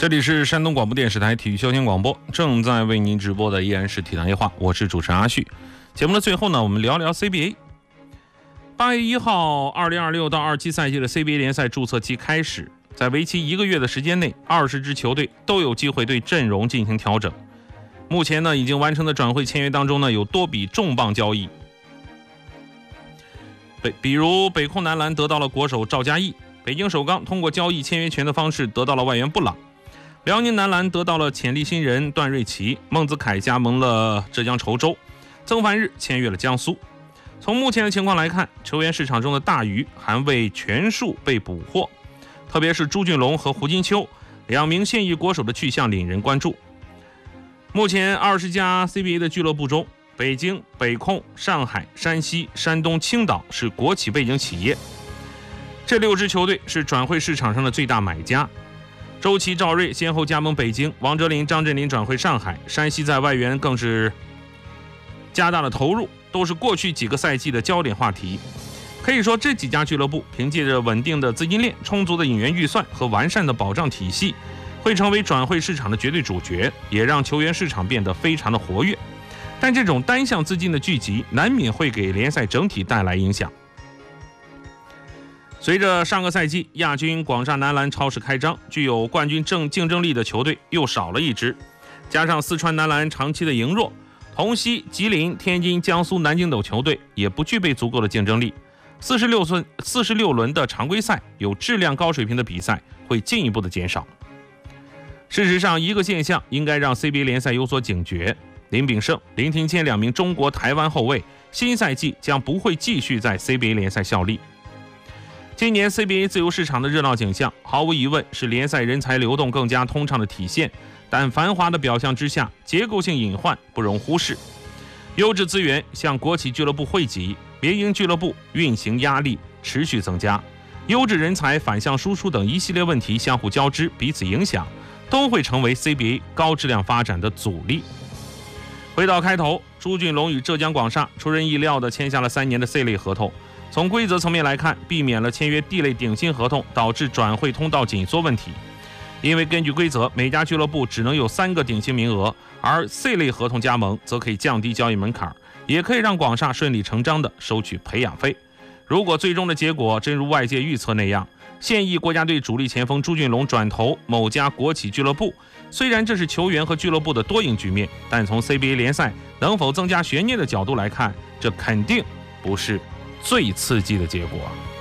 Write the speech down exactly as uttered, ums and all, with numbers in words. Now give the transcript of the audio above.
这里是山东广播电视台体育休闲广播，正在为您直播的依然是体坛夜话，我是主持人阿旭。节目的最后呢，我们聊聊 C B A。八月一号，二零二六到二七赛季的 C B A 联赛注册期开始，在为期一个月的时间内，二十支球队都有机会对阵容进行调整。目前呢，已经完成的转会签约当中呢，有多笔重磅交易。北比如北控男篮得到了国手赵嘉译，北京首钢通过交易签约权的方式得到了外援布朗，辽宁男篮得到了潜力新人段瑞奇，孟子凯加盟了浙江稠州，曾凡日签约了江苏。从目前的情况来看，球员市场中的大鱼还未全数被捕获，特别是朱俊龙和胡金秋两名现役国手的去向引人关注。目前二十家 C B A 的俱乐部中，北京、北控、上海、山西、山东、青岛是国企背景企业，这六支球队是转会市场上的最大买家。周琦、赵睿先后加盟北京，王哲林、张镇麟转会上海，山西在外援更是加大了投入，都是过去几个赛季的焦点话题。可以说，这几家俱乐部凭借着稳定的资金链、充足的引援预算和完善的保障体系，会成为转会市场的绝对主角，也让球员市场变得非常的活跃。但这种单向资金的聚集，难免会给联赛整体带来影响。随着上个赛季亚军广厦男篮超市开张，具有冠军争竞争力的球队又少了一支，加上四川男篮长期的羸弱，同曦、吉林、天津、江苏、南京等球队也不具备足够的竞争力。四十六轮四十六轮的常规赛，有质量高水平的比赛会进一步的减少。事实上，一个现象应该让 C B A 联赛有所警觉：林炳胜、林庭谦两名中国台湾后卫，新赛季将不会继续在 C B A 联赛效力。今年 C B A 自由市场的热闹景象，毫无疑问是联赛人才流动更加通畅的体现。但繁华的表象之下，结构性隐患不容忽视。优质资源向国企俱乐部汇集，民营俱乐部运行压力持续增加，优质人才反向输出等一系列问题相互交织，彼此影响，都会成为 C B A 高质量发展的阻力。回到开头，朱俊龙与浙江广厦出人意料地签下了三年的 C 类合同。从规则层面来看，避免了签约 D 类顶薪合同导致转会通道紧缩问题。因为根据规则，每家俱乐部只能有三个顶薪名额，而 C 类合同加盟则可以降低交易门槛，也可以让广厦顺理成章地收取培养费。如果最终的结果真如外界预测那样，现役国家队主力前锋朱俊龙转投某家国企俱乐部，虽然这是球员和俱乐部的多赢局面，但从 C B A 联赛能否增加悬念的角度来看，这肯定不是最刺激的结果。